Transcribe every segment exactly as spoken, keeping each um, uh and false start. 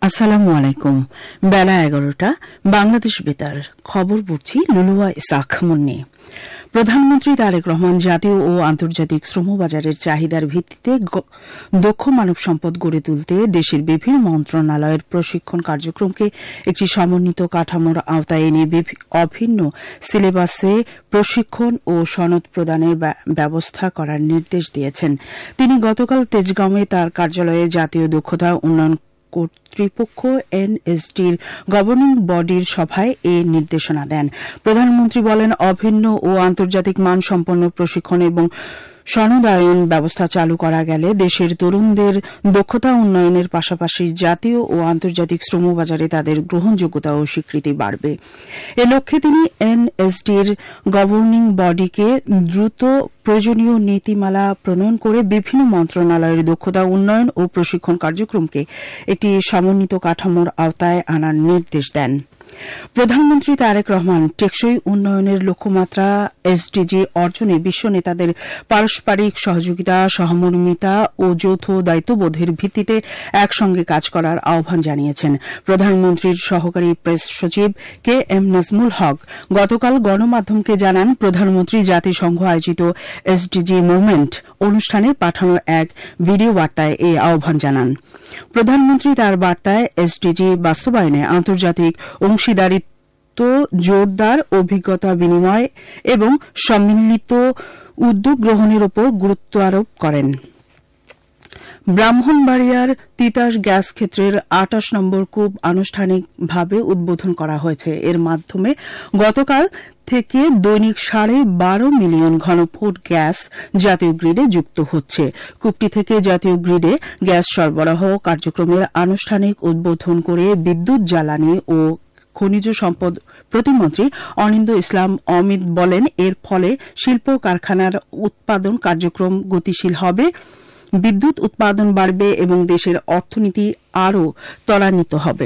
আসসালামু আলাইকুম। বেলা এগারোটা বাংলাদেশ বেতার খবর পড়ছি লুলুয়া ইসাক মুন্নি। প্রধানমন্ত্রী তারেক রহমান জাতীয় ও আন্তর্জাতিক শ্রমবাজারের চাহিদার ভিত্তিতে দক্ষ মানব সম্পদ গড়ে তুলতে দেশের বিভিন্ন মন্ত্রণালয়ের প্রশিক্ষণ কার্যক্রমকে একটি সমন্বিত কাঠামোর আওতায় এনে অভিন্ন সিলেবাসে প্রশিক্ষণ ও সনদ প্রদানের ব্যবস্থা করার নির্দেশ দিয়েছেন। তিনি গতকাল তেজগাঁওয়ে তার কার্যালয়ে জাতীয় দক্ষতা উন্নয়ন কর্তৃপক্ষ এনএসডির গভর্নিং বডির সভায় এ নির্দেশনা দেন। প্রধানমন্ত্রী বলেন, অভিন্ন ও আন্তর্জাতিক মানসম্পন্ন প্রশিক্ষণ এবং সনদায়ন ব্যবস্থা চালু করা গেলে দেশের তরুণদের দক্ষতা উন্নয়নের পাশাপাশি জাতীয় ও আন্তর্জাতিক শ্রমবাজারে তাদের গ্রহণযোগ্যতা ও স্বীকৃতি বাড়বে। এ লক্ষ্যে তিনি এনএসডির গভর্নিং বডিকে দ্রুত প্রয়োজনীয় নীতিমালা প্রণয়ন করে বিভিন্ন মন্ত্রণালয়ের দক্ষতা উন্নয়ন ও প্রশিক্ষণ কার্যক্রমকে একটি সমন্বিত কাঠামোর আওতায় আনার নির্দেশ দেন। প্রধানমন্ত্রী তারেক রহমান টেকসই উন্নয়নের লক্ষ্যমাত্রা এসডিজি অর্জনে বিশ্ব নেতাদের পারস্পরিক সহযোগিতা, সহমর্মিতা ও যৌথ দায়িত্ববোধের ভিত্তিতে একসঙ্গে কাজ করার আহ্বান জানিয়েছেন। প্রধানমন্ত্রীর সহকারী প্রেস সচিব কে এম নাজমুল হক গতকাল গণমাধ্যমকে জানান, প্রধানমন্ত্রী জাতিসংঘ আয়োজিত এসডিজি মুভমেন্ট অনুষ্ঠানে পাঠানো এক ভিডিও বার্তায় এই আহ্বান জানান। প্রধানমন্ত্রী তার বার্তায় এসডিজি বাস্তবায়নে আন্তর্জাতিক অংশীদারিত্ব, জোরদার অভিজ্ঞতা বিনিময় এবং সম্মিলিত উদ্যোগ গ্রহণের উপর গুরুত্ব আরোপ করেন। ব্রাহ্মণবাড়িয়ার তিতাস গ্যাস ক্ষেত্রের আটাশ নম্বর কূপ আনুষ্ঠানিকভাবে উদ্বোধন করা হয়েছে। এর মাধ্যমে গতকাল থেকে দৈনিক সাড়ে বারো মিলিয়ন ঘনফুট গ্যাস জাতীয় গ্রিডে যুক্ত হচ্ছে। কূপটি থেকে জাতীয় গ্রিডে গ্যাস সরবরাহ কার্যক্রমের আনুষ্ঠানিক উদ্বোধন করে বিদ্যুৎ, জ্বালানি ও খনিজ সম্পদ প্রতিমন্ত্রী অনিন্দ ইসলাম অমিত বলেন, এর ফলে শিল্প কারখানার উৎপাদন কার্যক্রম গতিশীল হবে, বিদ্যুৎ উৎপাদন বাড়বে এবং দেশের অর্থনীতি আরও ত্বরান্বিত হবে।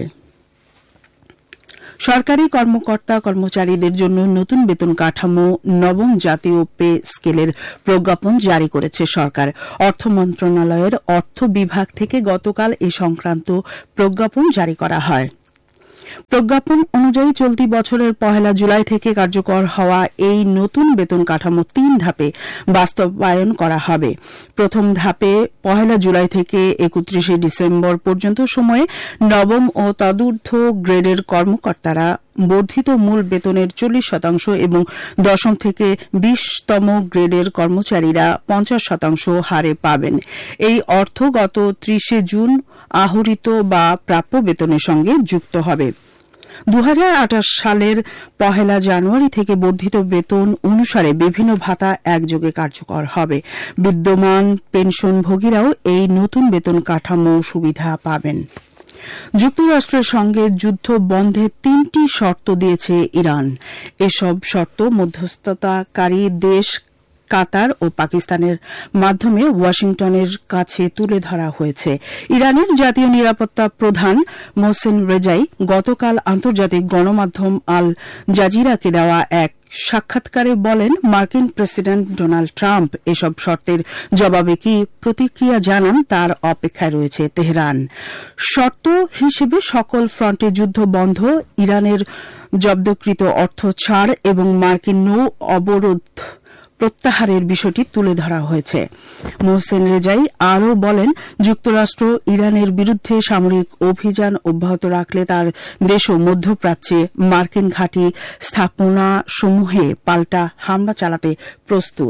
সরকারি কর্মকর্তা কর্মচারীদের জন্য নতুন বেতন কাঠামো নবম জাতীয় পে স্কেলের প্রজ্ঞাপন জারি করেছে সরকার। অর্থ মন্ত্রণালয়ের অর্থ বিভাগ থেকে গতকাল এ সংক্রান্ত প্রজ্ঞাপন জারি করা হয়। প্রজ্ঞাপন অনুযায়ী চলতি বছরের পহেলা জুলাই থেকে কার্যকর হওয়া এই নতুন বেতন কাঠামো তিন ধাপে বাস্তবায়ন করা হবে। প্রথম ধাপে পহেলা জুলাই থেকে একত্রিশে ডিসেম্বর পর্যন্ত সময়ে নবম ও তদূর্ধ্ব গ্রেডের কর্মকর্তারা বর্ধিত মূল বেতনের চল্লিশ শতাংশ এবং দশম থেকে বিশতম গ্রেডের কর্মচারীরা পঞ্চাশ শতাংশ হারে পাবেন। এই অর্থ গত ত্রিশে জুন আহরিত বা প্রাপ্য বেতনের সঙ্গে যুক্ত হবে। দু হাজার আঠাশ সালের পহেলা জানুয়ারি থেকে বর্ধিত বেতন অনুসারে বিভিন্ন ভাতা একযোগে কার্যকর হবে। বিদ্যমান পেনশনভোগীরাও এই নতুন বেতন কাঠামো সুবিধা পাবেন। যুক্তরাষ্ট্রের সঙ্গে যুদ্ধ বন্ধে তিনটি শর্ত দিয়েছে ইরান। এসব শর্ত মধ্যস্থতাকারী দেশ কাতার ও পাকিস্তানের মাধ্যমে ওয়াশিংটনের কাছে তুলে ধরা হয়েছে। ইরানের জাতীয় নিরাপত্তা প্রধান মোহসেন রেজাই গতকাল আন্তর্জাতিক গণমাধ্যম আল জাজিরাকে দেওয়া এক সাক্ষাৎকারে বলেন, মার্কিন প্রেসিডেন্ট ডোনাল্ড ট্রাম্প এসব শর্তের জবাবে কি প্রতিক্রিয়া জানান তার অপেক্ষায় রয়েছে তেহরান। শর্ত হিসেবে সকল ফ্রন্টে যুদ্ধ বন্ধ, ইরানের জব্দকৃত অর্থ ছাড় এবং মার্কিন নৌ অবরোধ প্রত্যাহারের বিষয়টি তুলে ধরা হয়েছে। মোহসেন রেজাই আরও বলেন, যুক্তরাষ্ট্র ইরানের বিরুদ্ধে সামরিক অভিযান অব্যাহত রাখলে তার দেশও মধ্যপ্রাচ্যে মার্কিন ঘাঁটি স্থাপনাসমূহে পাল্টা হামলা চালাতে প্রস্তুত।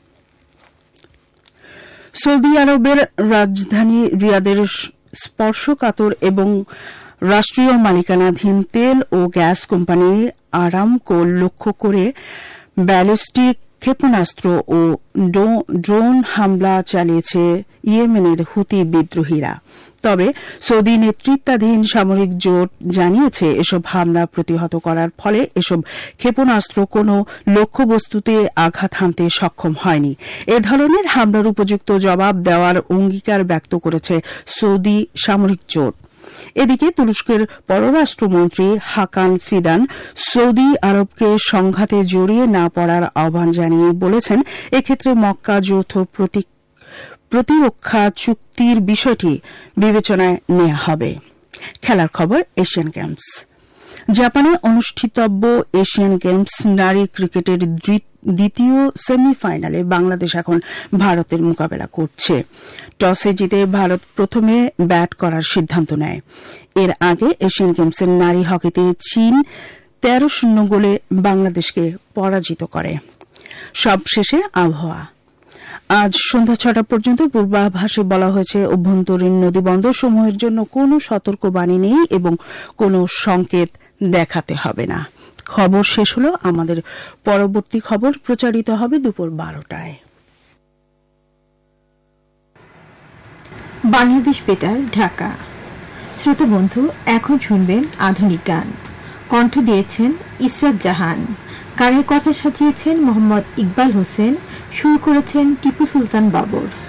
সৌদি আরবের রাজধানী রিয়াদের স্পর্শকাতর এবং রাষ্ট্রীয় মালিকানাধীন তেল ও গ্যাস কোম্পানি আরামকো লক্ষ্য করে ব্যালিস্টিক ক্ষেপণাস্ত্র ও ড্রোন হামলা চালিয়েছে ইয়েমেনের হুতি বিদ্রোহীরা। তবে সৌদি নেতৃত্বাধীন সামরিক জোট জানিয়েছে, এসব হামলা প্রতিহত করার ফলে এসব ক্ষেপণাস্ত্র কোনো লক্ষ্যবস্তুতে আঘাত হানতে সক্ষম হয়নি। এ ধরনের হামলার উপযুক্ত জবাব দেওয়ার অঙ্গীকার ব্যক্ত করেছে সৌদি সামরিক জোট। এদিকে তুরস্কের পররাষ্ট্রমন্ত্রী হাকান ফিদান সৌদি আরবকে সংঘাতে জড়িয়ে না পড়ার আহ্বান জানিয়ে বলেছেন, এক্ষেত্রে মক্কা যৌথ প্রতিরক্ষা চুক্তির বিষয়টি বিবেচনায় নেওয়া হবে। খেলার খবর এশিয়ান গেমস। জাপানে অনুষ্ঠিতব্য এশিয়ান গেমস নারী ক্রিকেটের দ্বিতীয় সেমিফাইনালে বাংলাদেশ এখন ভারতের মোকাবেলা করছে। টসে জিতে ভারত প্রথমে ব্যাট করার সিদ্ধান্ত নেয়। এর আগে এশিয়ান গেমসের নারী হকিতে চীন তেরো শূন্য গোলে বাংলাদেশকে পরাজিত করে। সবশেষে আবহাওয়া। আজ সন্ধ্যা ছটা পর্যন্ত পূর্বাভাসে বলা হয়েছে অভ্যন্তরীণ নদীবন্দর সমূহের জন্য কোনো সতর্কবাণী নেই এবং কোনো সংকেত দেখাতে হবে না। খবর শেষ হলো। আমাদের পরবর্তী খবর প্রচারিত হবে দুপুর বারোটায়। বাংলাদেশ বেতার, ঢাকা। শ্রোতা বন্ধু, এখন শুনবেন আধুনিক গান। কণ্ঠ দিয়েছেন ইসরাত জাহান, গানের কথা সাজিয়েছেন মোহাম্মদ ইকবাল হোসেন, সুর করেছেন টিপু সুলতান বাবর।